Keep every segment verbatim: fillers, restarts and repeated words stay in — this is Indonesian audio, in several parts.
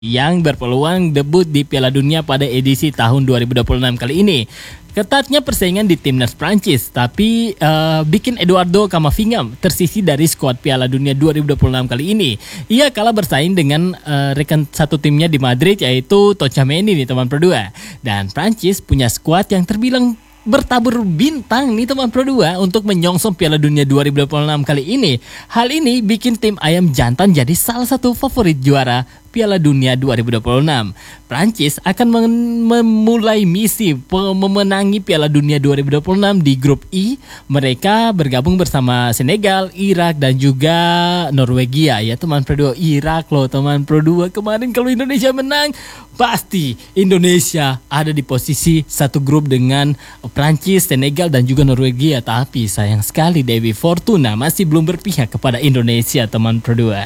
yang berpeluang debut di Piala Dunia pada edisi tahun dua ribu dua puluh enam kali ini. Ketatnya persaingan di timnas Prancis, tapi uh, bikin Eduardo Camavinga tersisih dari skuad Piala Dunia dua ribu dua puluh enam kali ini. Ia kalah bersaing dengan uh, rekan satu timnya di Madrid, yaitu Tchouaméni nih teman berdua. Dan Prancis punya skuad yang terbilang bertabur bintang nih teman berdua untuk menyongsong Piala Dunia dua ribu dua puluh enam kali ini. Hal ini bikin tim Ayam Jantan jadi salah satu favorit juara Piala Dunia dua ribu dua puluh enam. Prancis akan memulai misi memenangi Piala Dunia dua ribu dua puluh enam di grup I. Mereka bergabung bersama Senegal, Irak, dan juga Norwegia ya teman berdua. Irak loh teman berdua. Kemarin kalau Indonesia menang, pasti Indonesia ada di posisi satu grup dengan Prancis, Senegal, dan juga Norwegia. Tapi sayang sekali Dewi Fortuna masih belum berpihak kepada Indonesia teman berdua.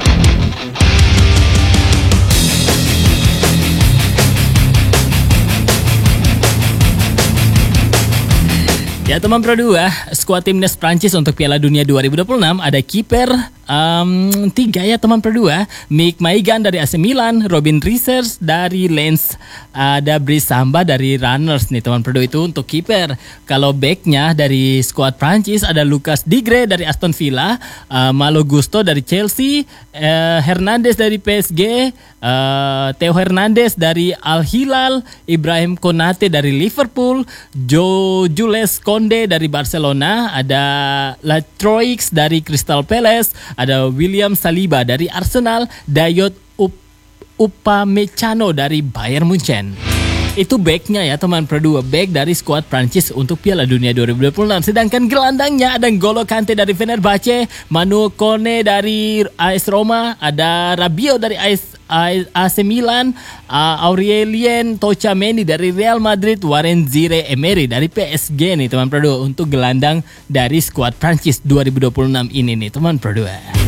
Ya teman berdua, skuad timnas Prancis untuk Piala Dunia dua ribu dua puluh enam ada kiper um, tiga ya teman berdua. Mick Maignan dari A C Milan, Robin Riesers dari Lens, ada Brice Samba dari Runners nih teman berdua, itu untuk kiper. Kalau backnya dari skuad Prancis ada Lucas Digre dari Aston Villa, uh, Malo Gusto dari Chelsea, uh, Hernandez dari P S G, uh, Theo Hernandez dari Al Hilal, Ibrahim Konate dari Liverpool, Joe Jules Konde dari Barcelona, ada Latroix dari Crystal Palace, ada William Saliba dari Arsenal, Dayot Up- Upamecano dari Bayern Munchen. Itu backnya ya teman berdua, back dari skuad Prancis untuk Piala Dunia dua ribu dua puluh enam. Sedangkan gelandangnya ada N'Golo Kante dari Fenerbahce, Manu Kone dari A S Roma, ada Rabiot dari A C Milan, uh, Aurelien Tchouaméni dari Real Madrid, Warren Zaïre-Emery dari P S G nih teman berdua untuk gelandang dari skuad Prancis dua ribu dua puluh enam ini nih teman berdua.